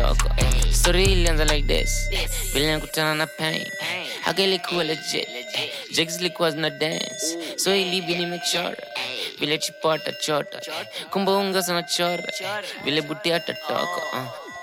toko. Story ilianza like this, vile nikutana na pain. Haka ilikuwa legit, jigs ilikuwa zina dance. So ilibi nimechora, vile chipota chota. Kumbe unga sana chora, vile buti hata toko.